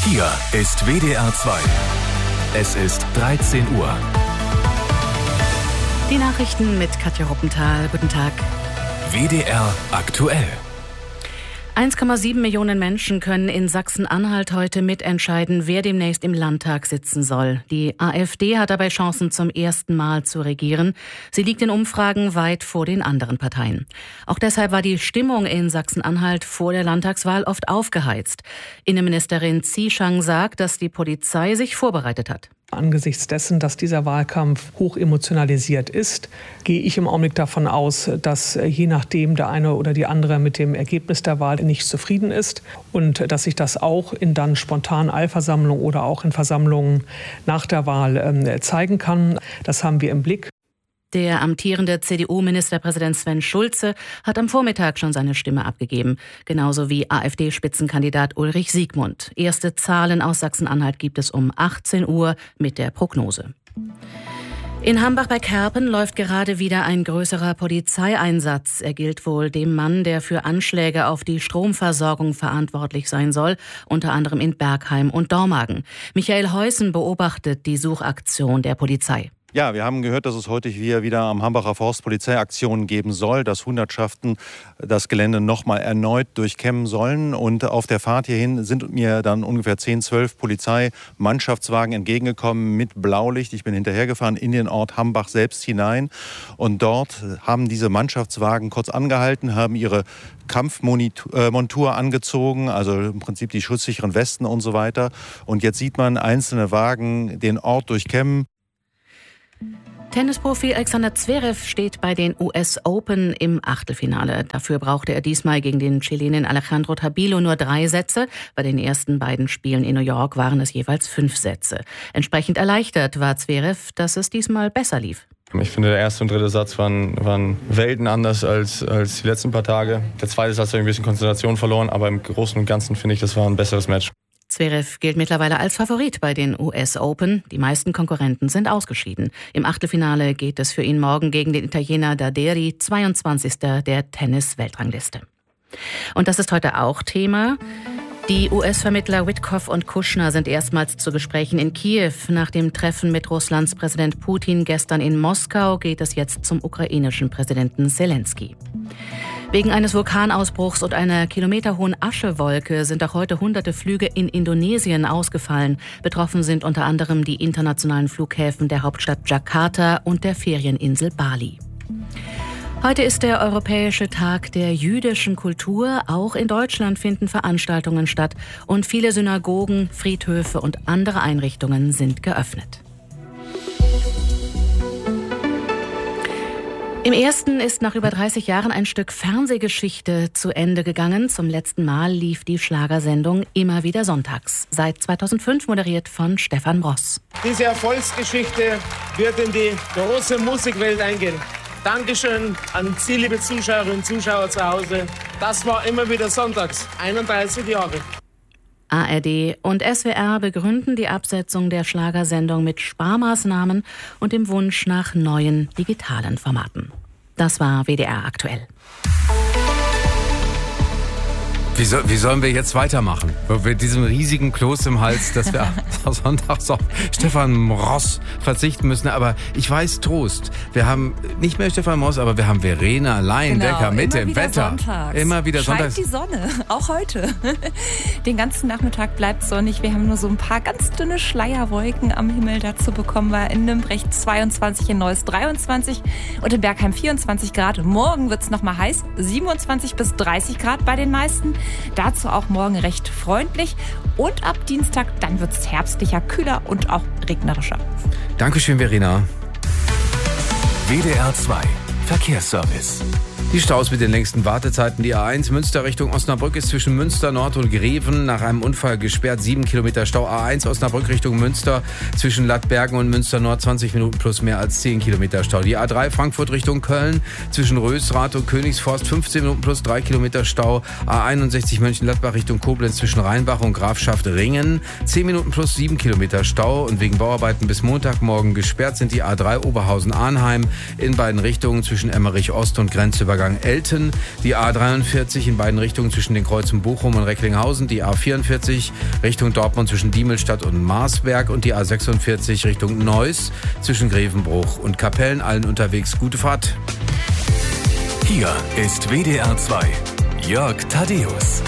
Hier ist WDR 2. Es ist 13 Uhr. Die Nachrichten mit Katja Ruppenthal. Guten Tag. WDR aktuell. 1,7 Millionen Menschen können in Sachsen-Anhalt heute mitentscheiden, wer demnächst im Landtag sitzen soll. Die AfD hat dabei Chancen, zum ersten Mal zu regieren. Sie liegt in Umfragen weit vor den anderen Parteien. Auch deshalb war die Stimmung in Sachsen-Anhalt vor der Landtagswahl oft aufgeheizt. Innenministerin Zieschang sagt, dass die Polizei sich vorbereitet hat. Angesichts dessen, dass dieser Wahlkampf hoch emotionalisiert ist, gehe ich im Augenblick davon aus, dass je nachdem der eine oder die andere mit dem Ergebnis der Wahl nicht zufrieden ist und dass sich das auch in dann spontanen Eilversammlungen oder auch in Versammlungen nach der Wahl zeigen kann. Das haben wir im Blick. Der amtierende CDU-Ministerpräsident Sven Schulze hat am Vormittag schon seine Stimme abgegeben, genauso wie AfD-Spitzenkandidat Ulrich Siegmund. Erste Zahlen aus Sachsen-Anhalt gibt es um 18 Uhr mit der Prognose. In Hambach bei Kerpen läuft gerade wieder ein größerer Polizeieinsatz. Er gilt wohl dem Mann, der für Anschläge auf die Stromversorgung verantwortlich sein soll, unter anderem in Bergheim und Dormagen. Michael Heusen beobachtet die Suchaktion der Polizei. Ja, wir haben gehört, dass es heute hier wieder am Hambacher Forst Polizeiaktionen geben soll, dass Hundertschaften das Gelände nochmal erneut durchkämmen sollen. Und auf der Fahrt hierhin sind mir dann ungefähr 10, 12 Polizeimannschaftswagen entgegengekommen mit Blaulicht. Ich bin hinterhergefahren in den Ort Hambach selbst hinein. Und dort haben diese Mannschaftswagen kurz angehalten, haben ihre Kampfmontur angezogen, also im Prinzip die schutzsicheren Westen und so weiter. Und jetzt sieht man einzelne Wagen den Ort durchkämmen. Tennisprofi Alexander Zverev steht bei den US Open im Achtelfinale. Dafür brauchte er diesmal gegen den Chilenen Alejandro Tabilo nur 3 Sätze. Bei den ersten beiden Spielen in New York waren es jeweils 5 Sätze. Entsprechend erleichtert war Zverev, dass es diesmal besser lief. Ich finde, der erste und dritte Satz waren Welten anders als die letzten paar Tage. Der zweite Satz hat ein bisschen Konzentration verloren, aber im Großen und Ganzen finde ich, das war ein besseres Match. Zverev gilt mittlerweile als Favorit bei den US Open. Die meisten Konkurrenten sind ausgeschieden. Im Achtelfinale geht es für ihn morgen gegen den Italiener Daderi, 22. der Tennis-Weltrangliste. Und das ist heute auch Thema. Die US-Vermittler Witkoff und Kushner sind erstmals zu Gesprächen in Kiew. Nach dem Treffen mit Russlands Präsident Putin gestern in Moskau geht es jetzt zum ukrainischen Präsidenten Selenskyj. Wegen eines Vulkanausbruchs und einer kilometerhohen Aschewolke sind auch heute hunderte Flüge in Indonesien ausgefallen. Betroffen sind unter anderem die internationalen Flughäfen der Hauptstadt Jakarta und der Ferieninsel Bali. Heute ist der Europäische Tag der jüdischen Kultur. Auch in Deutschland finden Veranstaltungen statt und viele Synagogen, Friedhöfe und andere Einrichtungen sind geöffnet. Im ersten ist nach über 30 Jahren ein Stück Fernsehgeschichte zu Ende gegangen. Zum letzten Mal lief die Schlagersendung immer wieder sonntags. Seit 2005 moderiert von Stefan Ross. Diese Erfolgsgeschichte wird in die große Musikwelt eingehen. Dankeschön an Sie, liebe Zuschauerinnen und Zuschauer zu Hause. Das war immer wieder sonntags, 31 Jahre. ARD und SWR begründen die Absetzung der Schlagersendung mit Sparmaßnahmen und dem Wunsch nach neuen digitalen Formaten. Das war WDR aktuell. Wie sollen wir jetzt weitermachen? Mit diesem riesigen Kloß im Hals, dass wir sonntags auf Stefan Ross verzichten müssen. Aber ich weiß Trost. Wir haben nicht mehr Stefan Ross, aber wir haben Verena Leindecker mit dem Wetter. Sonntags. Immer wieder sonntags. Scheint die Sonne, auch heute. Den ganzen Nachmittag bleibt sonnig. Wir haben nur so ein paar ganz dünne Schleierwolken am Himmel. Dazu bekommen wir in Nümbrecht 22, in Neuss 23 und in Bergheim 24 Grad. Morgen wird es nochmal heiß, 27 bis 30 Grad bei den meisten. Dazu auch morgen recht freundlich. Und ab Dienstag, dann wird es herbstlicher, kühler und auch regnerischer. Dankeschön, Verena. WDR 2 Verkehrsservice. Die Staus mit den längsten Wartezeiten. Die A1 Münster Richtung Osnabrück ist zwischen Münster Nord und Greven nach einem Unfall gesperrt. 7 Kilometer Stau. A1 Osnabrück Richtung Münster zwischen Lattbergen und Münster Nord 20 Minuten plus mehr als 10 Kilometer Stau. Die A3 Frankfurt Richtung Köln zwischen Rösrath und Königsforst 15 Minuten plus 3 Kilometer Stau. A61 Mönchengladbach Richtung Koblenz zwischen Rheinbach und Grafschaft Ringen 10 Minuten plus 7 Kilometer Stau. Und wegen Bauarbeiten bis Montagmorgen gesperrt sind die A3 Oberhausen-Arnheim in beiden Richtungen zwischen Emmerich Ost und Grenze Grenzübergang Elten, die A43 in beiden Richtungen zwischen den Kreuzen Bochum und Recklinghausen, die A44 Richtung Dortmund zwischen Diemelstadt und Marsberg und die A46 Richtung Neuss zwischen Grevenbruch und Kapellen. Allen unterwegs gute Fahrt. Hier ist WDR 2. Jörg Thaddeus.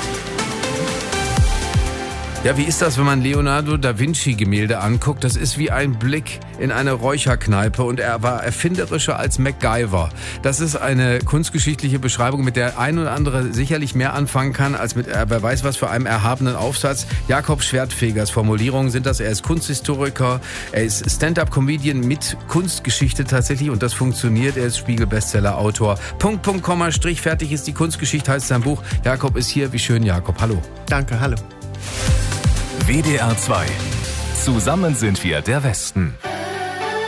Ja, wie ist das, wenn man Leonardo da Vinci-Gemälde anguckt? Das ist wie ein Blick in eine Räucherkneipe und er war erfinderischer als MacGyver. Das ist eine kunstgeschichtliche Beschreibung, mit der ein oder andere sicherlich mehr anfangen kann, als mit wer weiß was für einem erhabenen Aufsatz. Jakob Schwertfegers Formulierungen sind das. Er ist Kunsthistoriker, er ist Stand-up-Comedian mit Kunstgeschichte tatsächlich und das funktioniert. Er ist Spiegel-Bestseller-Autor. Punkt, Punkt, Komma, Strich, fertig ist die Kunstgeschichte, heißt sein Buch. Jakob ist hier. Wie schön, Jakob. Hallo. Danke, hallo. WDR 2. Zusammen sind wir der Westen.